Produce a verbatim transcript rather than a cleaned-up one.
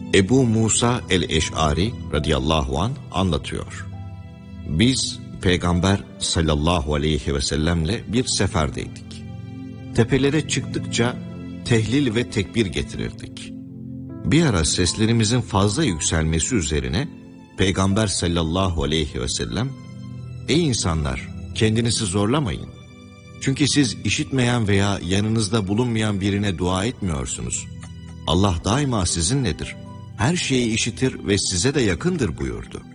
Ebu Musa el-Eş'ari radıyallahu an anlatıyor. Biz Peygamber sallallahu aleyhi ve sellemle bir seferdeydik. Tepelere çıktıkça tehlil ve tekbir getirirdik. Bir ara seslerimizin fazla yükselmesi üzerine Peygamber sallallahu aleyhi ve sellem, "Ey insanlar, kendinizi zorlamayın. Çünkü siz işitmeyen veya yanınızda bulunmayan birine dua etmiyorsunuz. Allah daima sizinledir. Her şeyi işitir ve size de yakındır" buyurdu.